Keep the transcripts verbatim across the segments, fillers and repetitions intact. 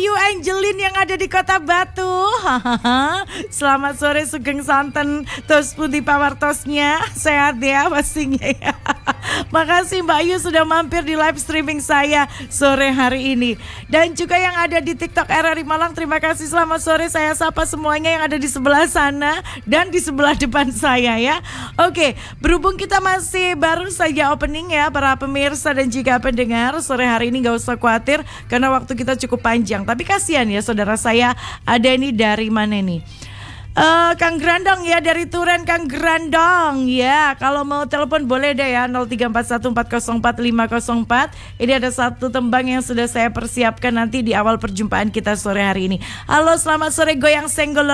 Ayu Angelin yang ada di Kota Batu. Selamat sore Sugeng Santen. Tos pundi pawartosnya. Sehat ya pastinya ya. Makasih Mbak Ayu sudah mampir di live streaming saya sore hari ini. Dan juga yang ada di TikTok R R I Malang, terima kasih. Selamat sore, saya sapa semuanya yang ada di sebelah sana dan di sebelah depan saya ya. Oke, berhubung kita masih baru saja opening ya para pemirsa dan juga pendengar, sore hari ini gak usah khawatir karena waktu kita cukup panjang. Tapi kasihan ya saudara saya, ada ini dari mana nih? Uh, Kang Grandong ya, dari Turen Kang Grandong ya. Kalau mau telepon boleh deh ya, nol tiga empat satu empat nol empat lima nol empat. Ini ada satu tembang yang sudah saya persiapkan nanti di awal perjumpaan kita sore hari ini. Halo, selamat sore goyang senggol.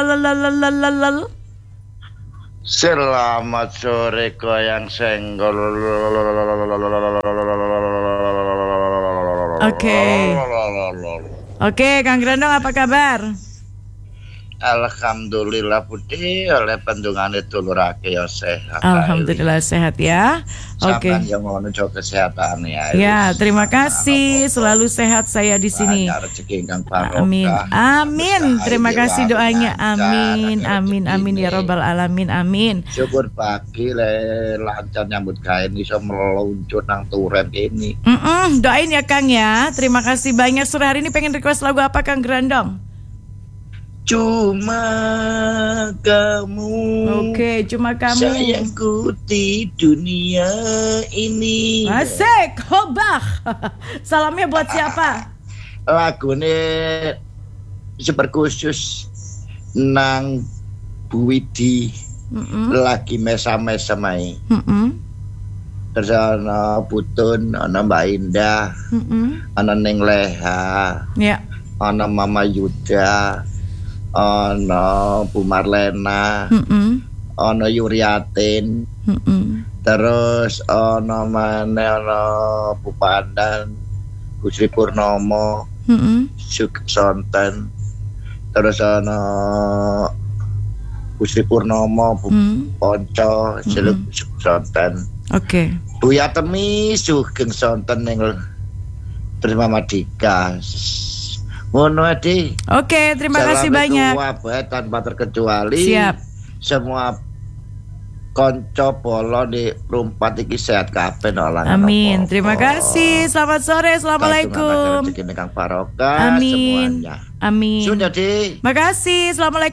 Selamat sore goyang senggol. Oke. Oke, Kang Grandong apa kabar? Alhamdulillah putih oleh pendungan itu lurake ya sehat. Alhamdulillah sehat ya. Oke. Sampai yang mau nuju kesehatan ya. Ya, terima kasih. Selalu sehat saya di sini. Amin. Amin. Terima kasih doanya. Amin. Amin. Amin ya robbal alamin. Amin. Syukur pagi le lancar nyambut gawe iso meluncur nang Turen ini. Mm-mm, doain ya Kang ya. Terima kasih banyak. Sore hari ini pengen request lagu apa Kang Grandong? Cuma kamu, oke, cuma kamu sayangku di dunia ini. Asik, hobah. Salamnya buat siapa? Lagu ini super khusus nang Bu Widi. Mm-mm. Lagi mesa-mesa mai. Mm-mm. Terus ana Putun, ana Mbak Indah, mm-mm. ana Neng Leha, ya. Ana Mama Yuda, ono Bu Marlena, mm-mm. ono Yuriatin, mm-mm. terus ono mana ono Bu Pandan, Bu Sri Purnomo, mm-mm. Sugeng Santen, terus ono Bu Sri Purnomo, Bu mm. Ponco, Sugeng Santen. Oke. Okay. Bu Yatemi Sugeng Santen yang terus Mama Dika. Ngono Adi. Oke, terima Salam kasih banyak. Salam tanpa terkecuali. Siap. Semua konco polo di rumpat iki sehat kabeh olang. Amin. Terima kasih. Selamat sore. Assalamualaikum. Amin. Amin. Amin. Makasih. Assalamualaikum.